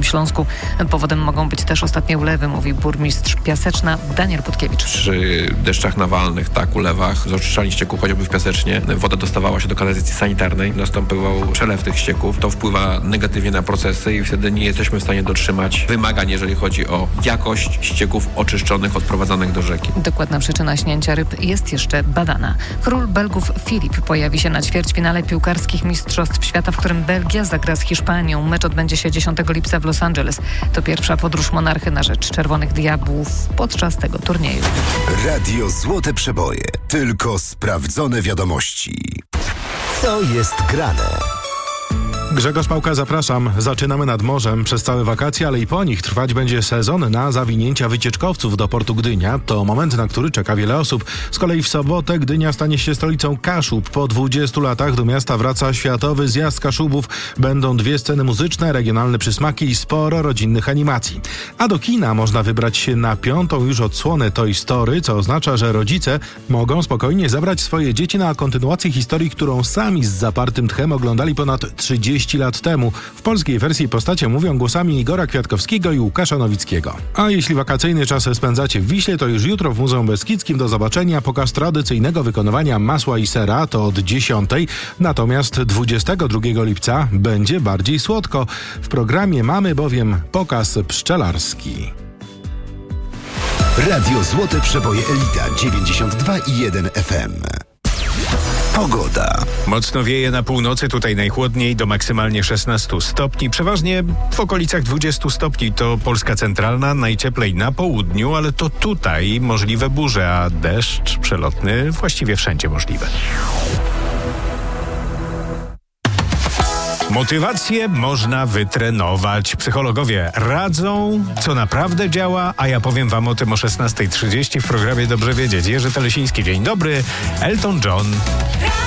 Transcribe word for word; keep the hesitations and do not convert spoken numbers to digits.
Śląsku. Powodem mogą być też ostatnie ulewy, mówi burmistrz Piaseczna Daniel Putkiewicz. Przy deszczach nawalnych, tak, ulewach, z oczyszczalni ścieków, chociażby w Piasecznie, woda dostawała się do kanalizacji sanitarnej, następował przelew tych ścieków. To wpływa negatywnie na procesy i wtedy nie jesteśmy w stanie dotrzymać wymagań, jeżeli chodzi o jakość ścieków oczyszczonych, odprowadzanych do rzeki. Dokładna przyczyna śnięcia ryb jest jeszcze badana. Król Belgów Filip pojawi się na ćwierćfinale piłkarskich Mistrzostw Świata, w którym Belgia zagra z Hiszpanią. Mecz odbędzie się dziesiątego lipca w Los Angeles. To pierwsza podróż monarchy na rzecz Czerwonych Diabłów podczas tego turnieju. Radio Złote Przeboje. Tylko sprawdzone wiadomości. Co jest grane? Grzegorz Pałka, zapraszam. Zaczynamy nad morzem. Przez całe wakacje, ale i po nich trwać będzie sezon na zawinięcia wycieczkowców do portu Gdynia. To moment, na który czeka wiele osób. Z kolei w sobotę Gdynia stanie się stolicą Kaszub. Po dwudziestu latach do miasta wraca światowy zjazd Kaszubów. Będą dwie sceny muzyczne, regionalne przysmaki i sporo rodzinnych animacji. A do kina można wybrać się na piątą już odsłonę Toy Story, co oznacza, że rodzice mogą spokojnie zabrać swoje dzieci na kontynuację historii, którą sami z zapartym tchem oglądali ponad trzydzieści lat temu. W polskiej wersji postacie mówią głosami Igora Kwiatkowskiego i Łukasza Nowickiego. A jeśli wakacyjny czas spędzacie w Wiśle, to już jutro w Muzeum Beskidzkim do zobaczenia pokaz tradycyjnego wykonywania masła i sera, to od dziesiątej. Natomiast dwudziestego drugiego lipca będzie bardziej słodko. W programie mamy bowiem pokaz pszczelarski. Radio Złote Przeboje Elita dziewięćdziesiąt dwa i jeden F M. Pogoda. Mocno wieje na północy, tutaj najchłodniej do maksymalnie szesnastu stopni. Przeważnie w okolicach dwudziestu stopni to Polska centralna, najcieplej na południu, ale to tutaj możliwe burze, a deszcz przelotny właściwie wszędzie możliwy. Motywację można wytrenować. Psychologowie radzą, co naprawdę działa, a ja powiem wam o tym o szesnasta trzydzieści w programie Dobrze Wiedzieć. Jerzy Telesiński, dzień dobry. Elton John.